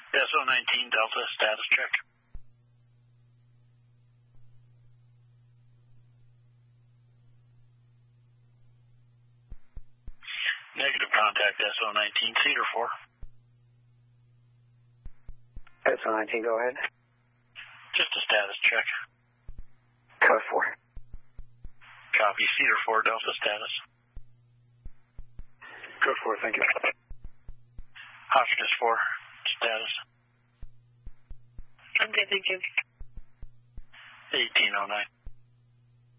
SO19 Delta, status check. Negative contact, SO19, Cedar 4. SO19, go ahead. Just a status check. Code 4. Copy, Cedar 4, Delta status. Code 4, thank you. Hotchkiss 4, status. Okay, thank you. 1809.